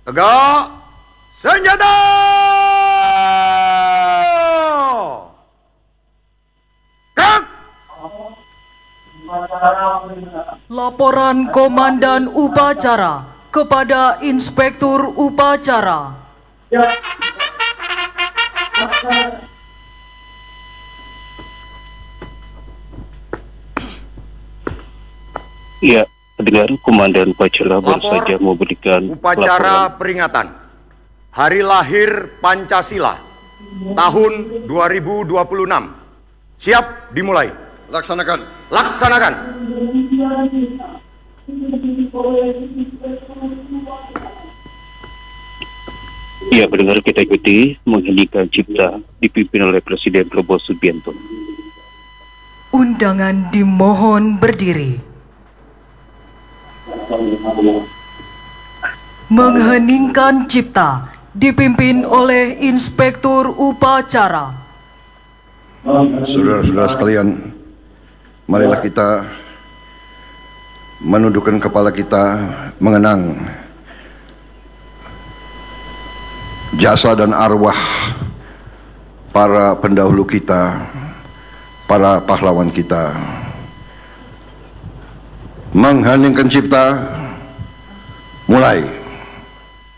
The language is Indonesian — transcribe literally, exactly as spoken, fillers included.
Tegak senjata! Gerak! Laporan Komandan Upacara kepada Inspektur Upacara. Ya, pendengar, Komandan Upacara baru Lapor saja memberikan Upacara laporan. peringatan Hari Lahir Pancasila tahun dua ribu dua puluh enam. Siap dimulai. Laksanakan. Laksanakan. Ya, pendengar, kita ikuti mengheningkan cipta dipimpin oleh Presiden Prabowo Subianto. Undangan dimohon berdiri. Mengheningkan cipta dipimpin oleh Inspektur Upacara. Saudara-saudara sekalian, marilah kita menundukkan kepala kita mengenang jasa dan arwah para pendahulu kita, para pahlawan kita. Mengheningkan cipta, mulai.